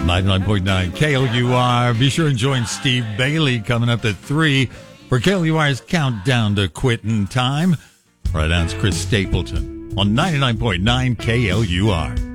99.9 KLUR. Be sure and join Steve Bailey coming up at 3 for KLUR's Countdown to Quitting Time. Right now it's Chris Stapleton on 99.9 KLUR.